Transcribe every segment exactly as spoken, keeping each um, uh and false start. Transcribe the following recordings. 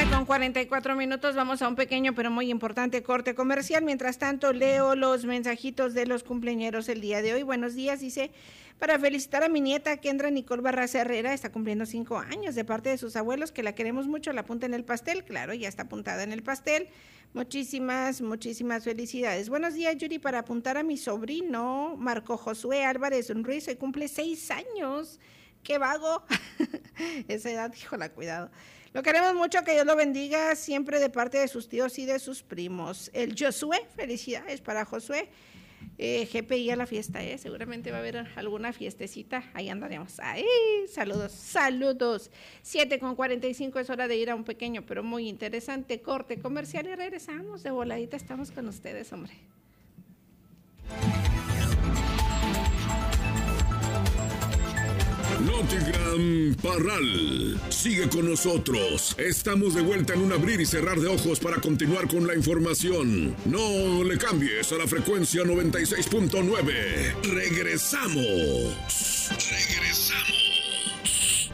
Con cuarenta y cuatro minutos vamos a un pequeño pero muy importante corte comercial. Mientras tanto leo los mensajitos de los cumpleañeros el día de hoy. Buenos días, dice, para felicitar a mi nieta Kendra Nicole Barraza Herrera, está cumpliendo cinco años, de parte de sus abuelos, que la queremos mucho, la apunta en el pastel. Claro, ya está apuntada en el pastel. Muchísimas, muchísimas felicidades. Buenos días, Yuri, para apuntar a mi sobrino Marco Josué Álvarez Ruiz, que cumple seis años. ¡Qué vago! Esa edad, híjola, cuidado. Lo queremos mucho, que Dios lo bendiga siempre de parte de sus tíos y de sus primos. El Josué, felicidades para Josué. Eh, G P I a la fiesta, ¿eh? Seguramente va a haber alguna fiestecita, ahí andaremos. ¡Ay! Saludos, saludos. siete con cuarenta y cinco, es hora de ir a un pequeño pero muy interesante corte comercial y regresamos de voladita, estamos con ustedes, hombre. Notigram Parral, sigue con nosotros. Estamos de vuelta en un abrir y cerrar de ojos para continuar con la información. No le cambies a la frecuencia noventa y seis punto nueve. Regresamos. Regresamos.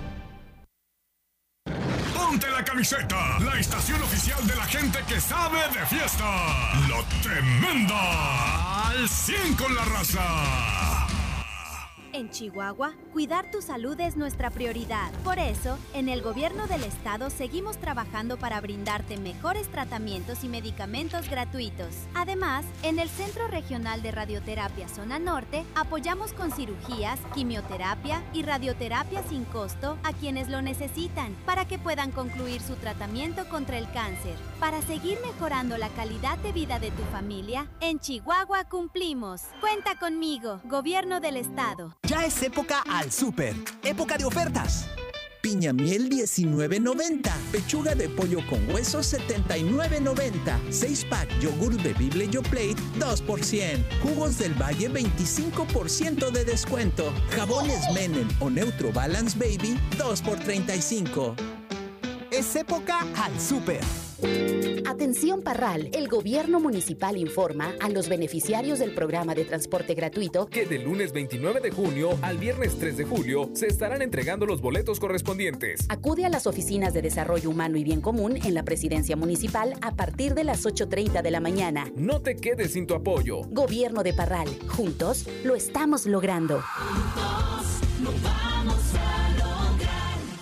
Ponte la camiseta, la estación oficial de la gente que sabe de fiesta. La Tremenda. Al cien con la raza. En Chihuahua, cuidar tu salud es nuestra prioridad. Por eso, en el gobierno del estado seguimos trabajando para brindarte mejores tratamientos y medicamentos gratuitos. Además, en el Centro Regional de Radioterapia Zona Norte, apoyamos con cirugías, quimioterapia y radioterapia sin costo a quienes lo necesitan, para que puedan concluir su tratamiento contra el cáncer. Para seguir mejorando la calidad de vida de tu familia, en Chihuahua cumplimos. Cuenta conmigo, Gobierno del Estado. Ya es época al súper, época de ofertas. Piña miel diecinueve noventa, pechuga de pollo con hueso setenta y nueve noventa, seis pack yogur bebible YoPlate dos por cien, jugos del Valle veinticinco por ciento de descuento, jabones Menem o Neutro Balance Baby dos por treinta y cinco. Es época al súper. Atención Parral, el gobierno municipal informa a los beneficiarios del programa de transporte gratuito que del lunes veintinueve de junio al viernes tres de julio se estarán entregando los boletos correspondientes. Acude a las oficinas de Desarrollo Humano y Bien Común en la Presidencia Municipal a partir de las ocho treinta de la mañana. No te quedes sin tu apoyo. Gobierno de Parral, juntos lo estamos logrando. Juntos lo vamos a lograr.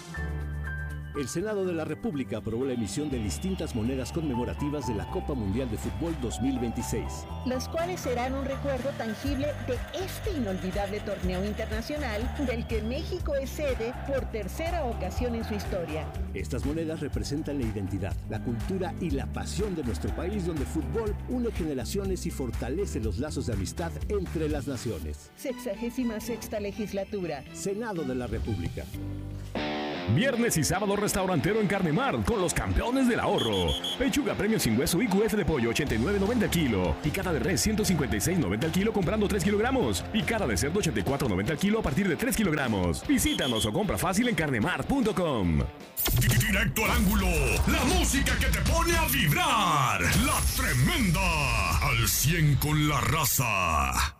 El Senado de la República aprobó la emisión de distintas monedas conmemorativas de la Copa Mundial de Fútbol dos mil veintiséis. Las cuales serán un recuerdo tangible de este inolvidable torneo internacional del que México es sede por tercera ocasión en su historia. Estas monedas representan la identidad, la cultura y la pasión de nuestro país, donde el fútbol une generaciones y fortalece los lazos de amistad entre las naciones. Sexagésima sexta legislatura. Senado de la República. Viernes y sábado restaurantero en Carnemar con los campeones del ahorro. Pechuga premio sin hueso I Q F de pollo ochenta y nueve noventa al kilo. Picada de res ciento cincuenta y seis noventa al kilo comprando tres kilogramos. Picada de cerdo ochenta y cuatro noventa al kilo a partir de tres kilogramos. Visítanos o compra fácil en carnemar punto com. Directo al ángulo, la música que te pone a vibrar. La Tremenda. Al cien con la raza.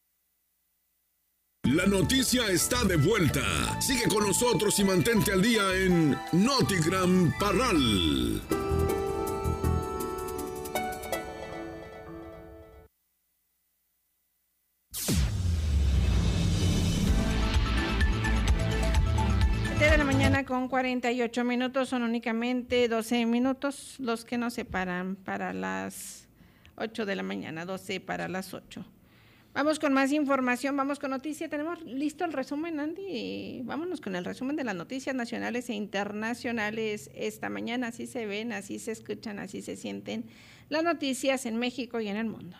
La noticia está de vuelta. Sigue con nosotros y mantente al día en Notigram Parral. siete de la mañana con cuarenta y ocho minutos, son únicamente doce minutos los que nos separan para las ocho de la mañana, doce para las ocho. Vamos con más información, vamos con noticias. Tenemos listo el resumen, Andy. Vámonos con el resumen de las noticias nacionales e internacionales esta mañana. Así se ven, así se escuchan, así se sienten las noticias en México y en el mundo.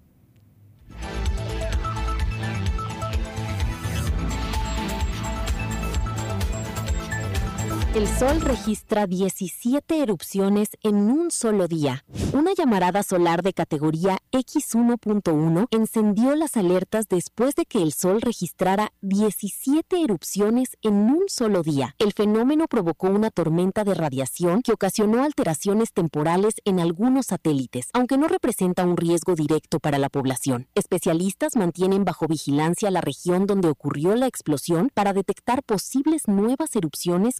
El Sol registra diecisiete erupciones en un solo día. Una llamarada solar de categoría equis uno punto uno encendió las alertas después de que el Sol registrara diecisiete erupciones en un solo día. El fenómeno provocó una tormenta de radiación que ocasionó alteraciones temporales en algunos satélites, aunque no representa un riesgo directo para la población. Especialistas mantienen bajo vigilancia la región donde ocurrió la explosión para detectar posibles nuevas erupciones que puedan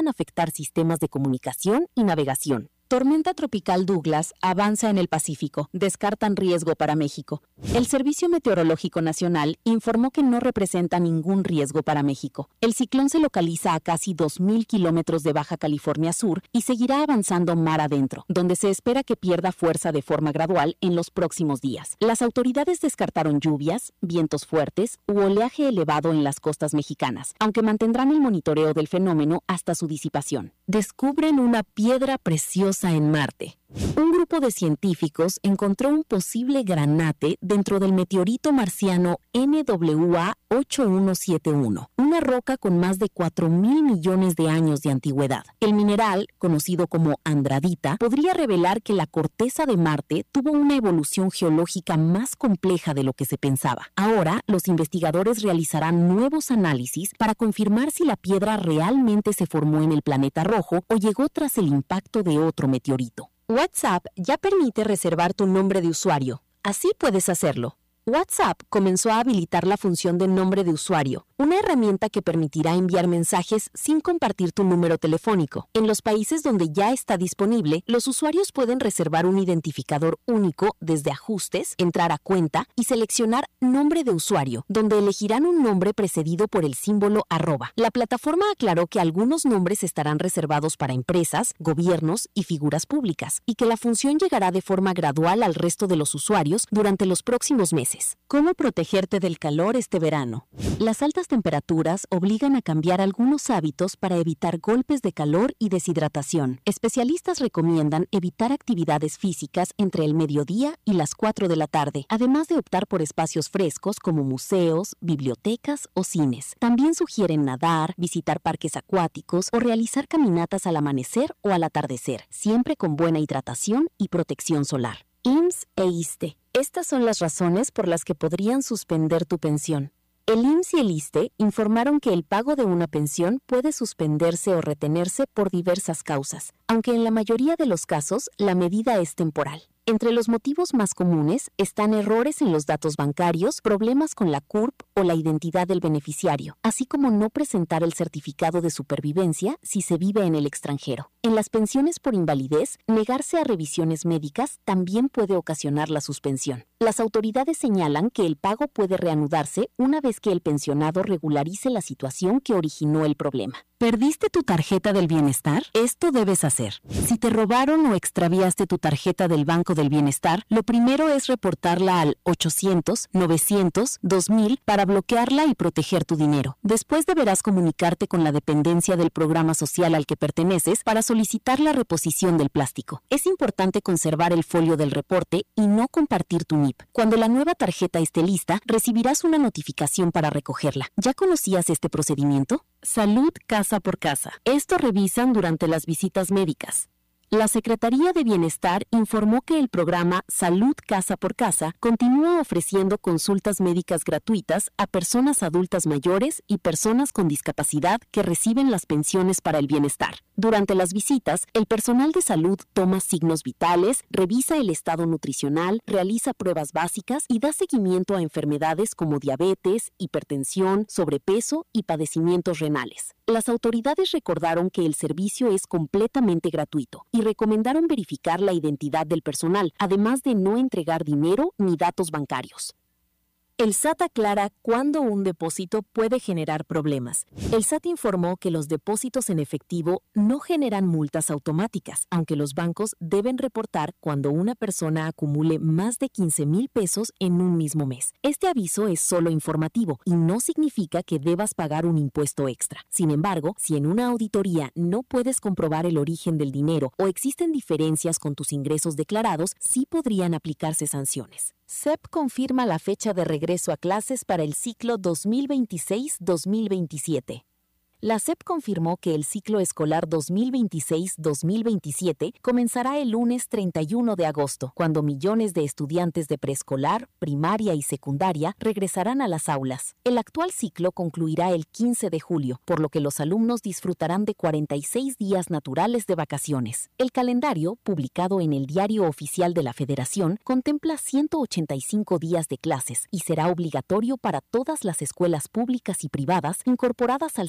puedan afectar sistemas de comunicación y navegación. Tormenta tropical Douglas avanza en el Pacífico. Descartan riesgo para México. El Servicio Meteorológico Nacional informó que no representa ningún riesgo para México. El ciclón se localiza a casi dos mil kilómetros de Baja California Sur y seguirá avanzando mar adentro, donde se espera que pierda fuerza de forma gradual en los próximos días. Las autoridades descartaron lluvias, vientos fuertes u oleaje elevado en las costas mexicanas, aunque mantendrán el monitoreo del fenómeno hasta su disipación. Descubren una piedra preciosa en Marte. Un grupo de científicos encontró un posible granate dentro del meteorito marciano N W A ocho uno siete uno, una roca con más de cuatro mil millones de años de antigüedad. El mineral, conocido como andradita, podría revelar que la corteza de Marte tuvo una evolución geológica más compleja de lo que se pensaba. Ahora, los investigadores realizarán nuevos análisis para confirmar si la piedra realmente se formó en el planeta rojo o llegó tras el impacto de otro meteorito. WhatsApp ya permite reservar tu nombre de usuario. Así puedes hacerlo. WhatsApp comenzó a habilitar la función de nombre de usuario, una herramienta que permitirá enviar mensajes sin compartir tu número telefónico. En los países donde ya está disponible, los usuarios pueden reservar un identificador único desde Ajustes, entrar a Cuenta y seleccionar Nombre de usuario, donde elegirán un nombre precedido por el símbolo arroba. La plataforma aclaró que algunos nombres estarán reservados para empresas, gobiernos y figuras públicas, y que la función llegará de forma gradual al resto de los usuarios durante los próximos meses. ¿Cómo protegerte del calor este verano? Las altas temperaturas obligan a cambiar algunos hábitos para evitar golpes de calor y deshidratación. Especialistas recomiendan evitar actividades físicas entre el mediodía y las cuatro de la tarde, además de optar por espacios frescos como museos, bibliotecas o cines. También sugieren nadar, visitar parques acuáticos o realizar caminatas al amanecer o al atardecer, siempre con buena hidratación y protección solar. I M S S e ISSSTE. Estas son las razones por las que podrían suspender tu pensión. El I M S S y el ISSSTE informaron que el pago de una pensión puede suspenderse o retenerse por diversas causas, aunque en la mayoría de los casos la medida es temporal. Entre los motivos más comunes están errores en los datos bancarios, problemas con la C U R P o la identidad del beneficiario, así como no presentar el certificado de supervivencia si se vive en el extranjero. En las pensiones por invalidez, negarse a revisiones médicas también puede ocasionar la suspensión. Las autoridades señalan que el pago puede reanudarse una vez que el pensionado regularice la situación que originó el problema. ¿Perdiste tu tarjeta del bienestar? Esto debes hacer. Si te robaron o extraviaste tu tarjeta del Banco del Bienestar, lo primero es reportarla al ochocientos, novecientos, dos mil para bloquearla y proteger tu dinero. Después deberás comunicarte con la dependencia del programa social al que perteneces para solicitar la reposición del plástico. Es importante conservar el folio del reporte y no compartir tu N I P. Cuando la nueva tarjeta esté lista, recibirás una notificación para recogerla. ¿Ya conocías este procedimiento? Salud casa por casa. Esto revisan durante las visitas médicas. La Secretaría de Bienestar informó que el programa Salud Casa por Casa continúa ofreciendo consultas médicas gratuitas a personas adultas mayores y personas con discapacidad que reciben las pensiones para el bienestar. Durante las visitas, el personal de salud toma signos vitales, revisa el estado nutricional, realiza pruebas básicas y da seguimiento a enfermedades como diabetes, hipertensión, sobrepeso y padecimientos renales. Las autoridades recordaron que el servicio es completamente gratuito y recomendaron verificar la identidad del personal, además de no entregar dinero ni datos bancarios. El S A T aclara cuándo un depósito puede generar problemas. El S A T informó que los depósitos en efectivo no generan multas automáticas, aunque los bancos deben reportar cuando una persona acumule más de quince mil pesos en un mismo mes. Este aviso es solo informativo y no significa que debas pagar un impuesto extra. Sin embargo, si en una auditoría no puedes comprobar el origen del dinero o existen diferencias con tus ingresos declarados, sí podrían aplicarse sanciones. S E P confirma la fecha de regreso a clases para el ciclo dos mil veintiséis dos mil veintisiete. La S E P confirmó que el ciclo escolar dos mil veintiséis dos mil veintisiete comenzará el lunes treinta y uno de agosto, cuando millones de estudiantes de preescolar, primaria y secundaria regresarán a las aulas. El actual ciclo concluirá el quince de julio, por lo que los alumnos disfrutarán de cuarenta y seis días naturales de vacaciones. El calendario, publicado en el Diario Oficial de la Federación, contempla ciento ochenta y cinco días de clases y será obligatorio para todas las escuelas públicas y privadas incorporadas al sistema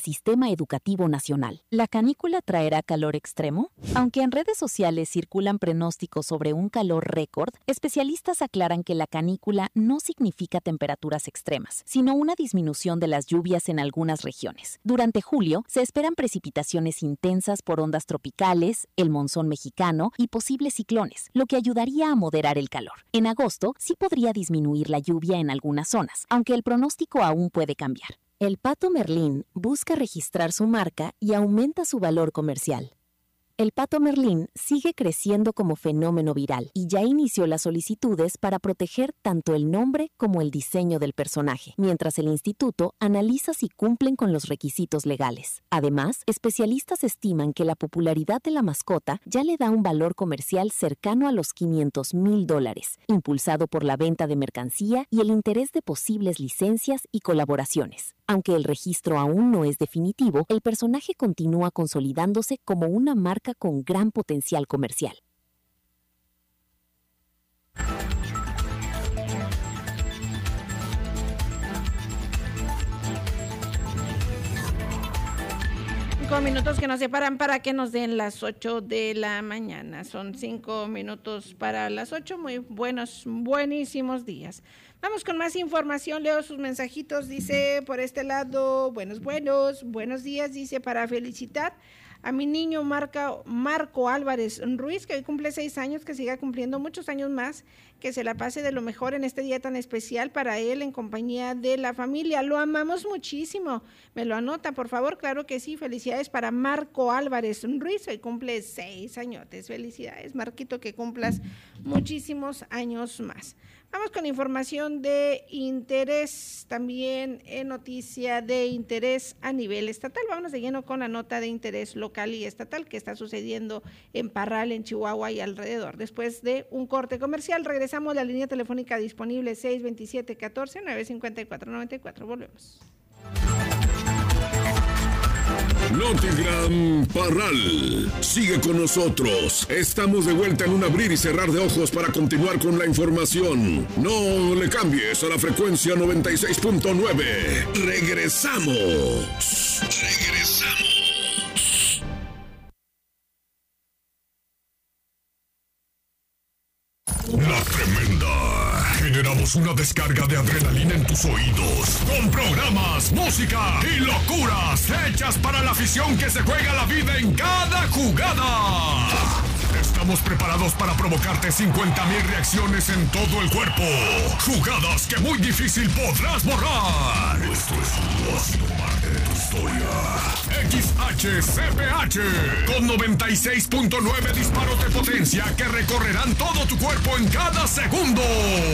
Programa Educativo Nacional. ¿La canícula traerá calor extremo? Aunque en redes sociales circulan pronósticos sobre un calor récord, especialistas aclaran que la canícula no significa temperaturas extremas, sino una disminución de las lluvias en algunas regiones. Durante julio, se esperan precipitaciones intensas por ondas tropicales, el monzón mexicano y posibles ciclones, lo que ayudaría a moderar el calor. En agosto, sí podría disminuir la lluvia en algunas zonas, aunque el pronóstico aún puede cambiar. El pato Merlín busca registrar su marca y aumenta su valor comercial. El pato Merlín sigue creciendo como fenómeno viral y ya inició las solicitudes para proteger tanto el nombre como el diseño del personaje, mientras el instituto analiza si cumplen con los requisitos legales. Además, especialistas estiman que la popularidad de la mascota ya le da un valor comercial cercano a los quinientos mil dólares, impulsado por la venta de mercancía y el interés de posibles licencias y colaboraciones. Aunque el registro aún no es definitivo, el personaje continúa consolidándose como una marca con gran potencial comercial. Cinco minutos que nos separan para que nos den las ocho de la mañana. Son cinco minutos para las ocho. Muy buenos, buenísimos días. Vamos con más información. Leo sus mensajitos. Dice por este lado, buenos, buenos, buenos días. Dice para felicitar a mi niño Marca, Marco Álvarez Ruiz, que hoy cumple seis años, que siga cumpliendo muchos años más, que se la pase de lo mejor en este día tan especial para él en compañía de la familia. Lo amamos muchísimo. ¿Me lo anota, por favor? Claro que sí. Felicidades para Marco Álvarez Ruiz. Hoy cumple seis añotes. Felicidades, Marquito, que cumplas muchísimos años más. Vamos con información de interés, también en noticia de interés a nivel estatal. Vámonos de lleno con la nota de interés local y estatal que está sucediendo en Parral, en Chihuahua y alrededor. Después de un corte comercial, regresamos a la línea telefónica disponible seis veintisiete, catorce, nueve cincuenta y cuatro noventa y cuatro. Volvemos. Notigram Parral. Sigue con nosotros. Estamos de vuelta en un abrir y cerrar de ojos para continuar con la información. No le cambies a la frecuencia noventa y seis punto nueve. Regresamos. Regresamos. La Tremenda. Generamos una descarga de adrenalina en tus oídos, con programas, música y locuras hechas para la afición que se juega la vida en cada jugada. Estamos preparados para provocarte cincuenta mil reacciones en todo el cuerpo. Jugadas que muy difícil podrás borrar. Esto es un ácido parte de tu historia. X H C P H, con noventa y seis punto nueve disparos de potencia que recorrerán todo tu cuerpo en cada segundo.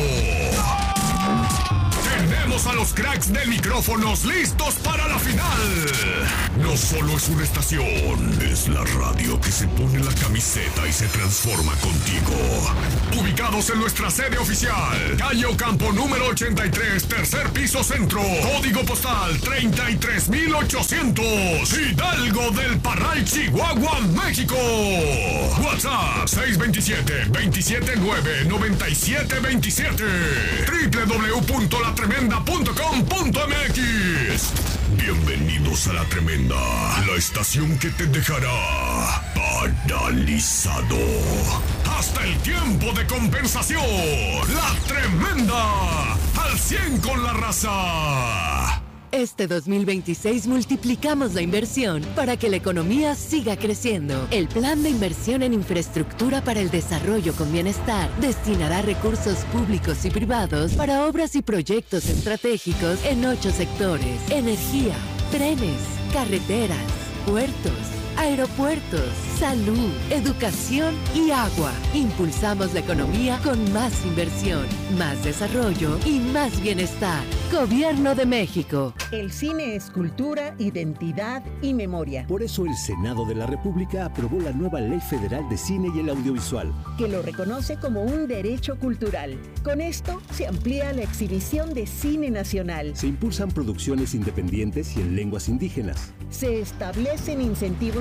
Tenemos a los cracks de micrófonos listos para la final. No solo es una estación, es la radio que se pone la camiseta y se transforma contigo. Ubicados en nuestra sede oficial, calle Ocampo número ochenta y tres, tercer piso centro, código postal treinta y tres mil ochocientos, Hidalgo del Parral, Chihuahua, México. WhatsApp seis dos siete, dos siete nueve, nueve siete dos siete, doble u doble u doble u punto la tremenda punto com punto m x. Bienvenidos a La Tremenda, la estación que te dejará paralizado hasta el tiempo de compensación. La Tremenda, al cien con la raza. Este dos mil veintiséis multiplicamos la inversión para que la economía siga creciendo. El Plan de Inversión en Infraestructura para el Desarrollo con Bienestar destinará recursos públicos y privados para obras y proyectos estratégicos en ocho sectores: energía, trenes, carreteras, puertos, aeropuertos, salud, educación y agua. Impulsamos la economía con más inversión, más desarrollo y más bienestar. Gobierno de México. El cine es cultura, identidad y memoria. Por eso el Senado de la República aprobó la nueva Ley Federal de Cine y el Audiovisual, que lo reconoce como un derecho cultural. Con esto se amplía la exhibición de cine nacional. Se impulsan producciones independientes y en lenguas indígenas. Se establecen incentivos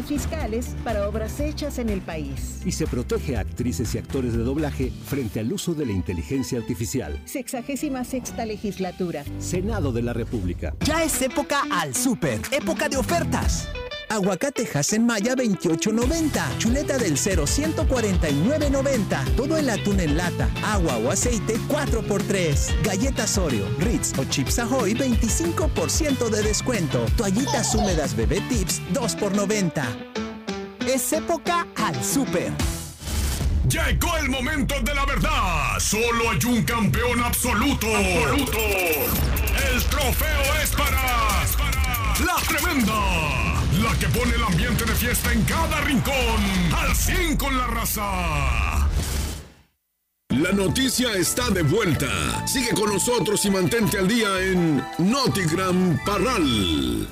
fiscales para obras hechas en el país. Y se protege a actrices y actores de doblaje frente al uso de la inteligencia artificial. Sexagésima sexta legislatura. Senado de la República. Ya es época al súper, época de ofertas. Aguacate Hasenmaya veintiocho noventa, chuleta del cero ciento cuarenta y nueve noventa, todo el atún en lata, agua o aceite cuatro por tres, galletas Oreo, Ritz o Chips Ahoy veinticinco por ciento de descuento, toallitas húmedas Bebé Tips dos por noventa. Es época al súper. Llegó el momento de la verdad. Solo hay un campeón absoluto. Absoluto. El trofeo es para, es para La Tremenda. La que pone el ambiente de fiesta en cada rincón. Al cien con la raza. La noticia está de vuelta. Sigue con nosotros y mantente al día en Notigram Parral.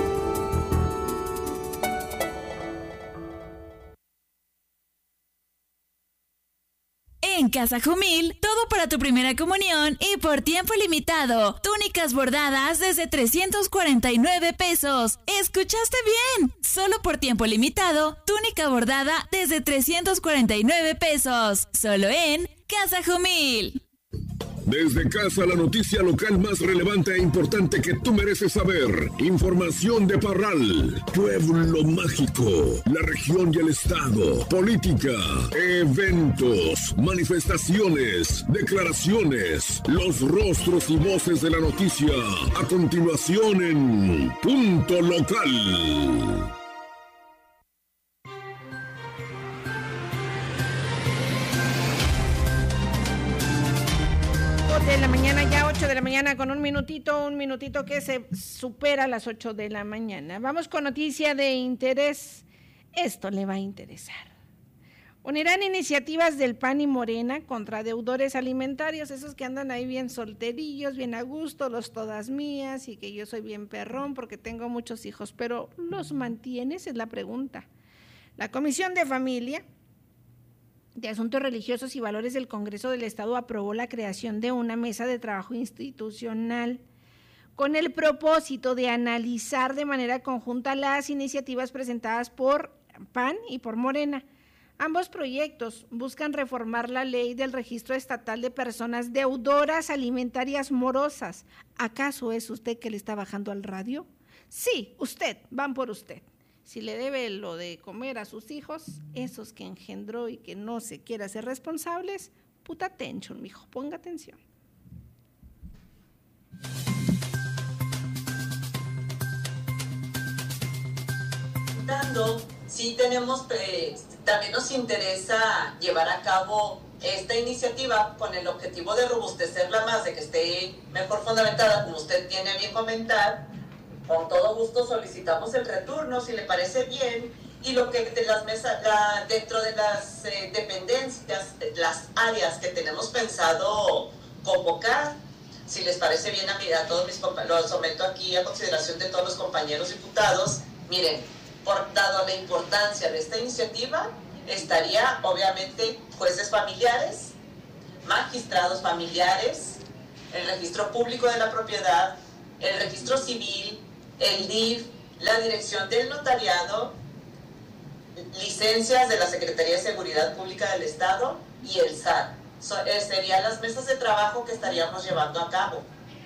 En Casa Jumil, todo para tu primera comunión y por tiempo limitado. Túnicas bordadas desde trescientos cuarenta y nueve pesos. ¿Escuchaste bien? Solo por tiempo limitado, túnica bordada desde trescientos cuarenta y nueve pesos. Solo en Casa Jumil. Desde casa, la noticia local más relevante e importante que tú mereces saber. Información de Parral, Pueblo Mágico, la región y el estado, política, eventos, manifestaciones, declaraciones, los rostros y voces de la noticia. A continuación en Punto Local. De la mañana, ya ocho de la mañana con un minutito, un minutito que se supera las ocho de la mañana. Vamos con noticia de interés. Esto le va a interesar. Unirán iniciativas del P A N y Morena contra deudores alimentarios, esos que andan ahí bien solterillos, bien a gusto, los todas mías y que yo soy bien perrón porque tengo muchos hijos, pero ¿los mantienes? Es la pregunta. La Comisión de Familia de Asuntos Religiosos y Valores del Congreso del Estado aprobó la creación de una mesa de trabajo institucional con el propósito de analizar de manera conjunta las iniciativas presentadas por P A N y por Morena. Ambos proyectos buscan reformar la ley del registro estatal de personas deudoras alimentarias morosas. ¿Acaso es usted que le está bajando al radio? Sí, usted, van por usted. Si le debe lo de comer a sus hijos, esos que engendró y que no se quiere hacer responsables, puta atención, mijo, ponga atención. Sí tenemos, eh, también nos interesa llevar a cabo esta iniciativa con el objetivo de robustecerla más, de que esté mejor fundamentada, como usted tiene a bien comentar. Con todo gusto solicitamos el retorno, si le parece bien, y lo que de las mesas, la, dentro de las eh, dependencias, las áreas que tenemos pensado convocar, si les parece bien a mí, a todos mis compañeros, lo someto aquí a consideración de todos los compañeros diputados. Miren, por, dado la importancia de esta iniciativa, estaría obviamente jueces familiares, magistrados familiares, el registro público de la propiedad, el registro civil, el D I F, la dirección del notariado, licencias de la Secretaría de Seguridad Pública del Estado y el S A T. So, eh, serían las mesas de trabajo que estaríamos llevando a cabo.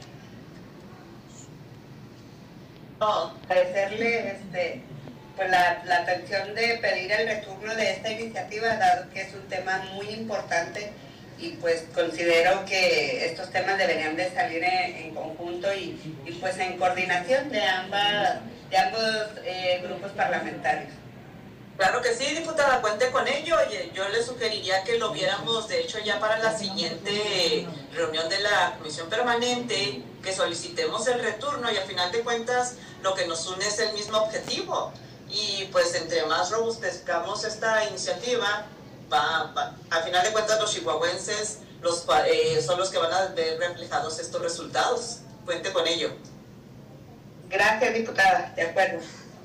No, agradecerle este, pues la, la atención de pedir el retorno de esta iniciativa, dado que es un tema muy importante y pues considero que estos temas deberían de salir en, en conjunto y, y pues en coordinación de, ambas, de ambos eh, grupos parlamentarios. Claro que sí, diputada, cuente con ello. Yo le sugeriría que lo viéramos, de hecho, ya para la siguiente reunión de la Comisión Permanente, que solicitemos el retorno y a final de cuentas lo que nos une es el mismo objetivo. Y pues entre más robustezcamos esta iniciativa, Va, va. A final de cuentas los chihuahuenses los, eh, son los que van a ver reflejados estos resultados. Cuente con ello. Gracias, diputada. De acuerdo.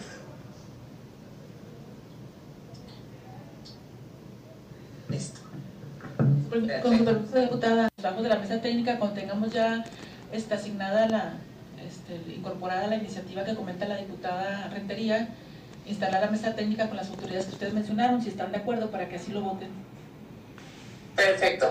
Listo. Con su permiso, diputada, vamos de la mesa técnica cuando tengamos ya está asignada la, este, incorporada la iniciativa que comenta la diputada Rentería. instalar la mesa técnica con las autoridades que ustedes mencionaron, si están de acuerdo, para que así lo voten. Perfecto.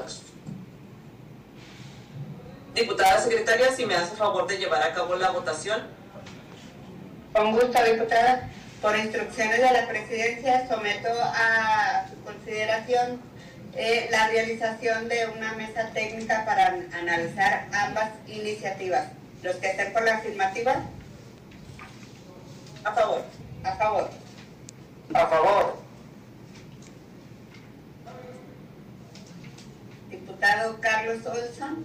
Diputada secretaria, si me hace favor de llevar a cabo la votación. Con gusto, diputada. Por instrucciones de la presidencia, someto a su consideración eh, la realización de una mesa técnica para analizar ambas iniciativas. Los que estén por la afirmativa. A favor. A favor. A favor. Diputado Carlos Olson.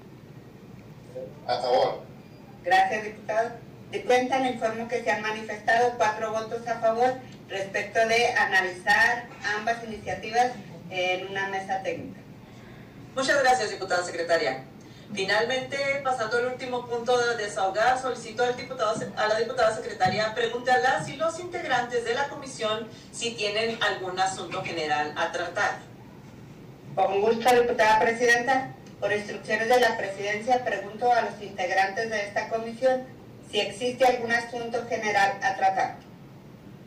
A favor. Gracias, diputado. De cuenta, le informo que se han manifestado cuatro votos a favor respecto de analizar ambas iniciativas en una mesa técnica. Muchas gracias, diputada secretaria. Finalmente, pasando al último punto de desahogar, solicito al diputado, a la diputada secretaria pregunte a las y los integrantes de la comisión si tienen algún asunto general a tratar. Con gusto, diputada presidenta. Por instrucciones de la presidencia, pregunto a los integrantes de esta comisión si existe algún asunto general a tratar.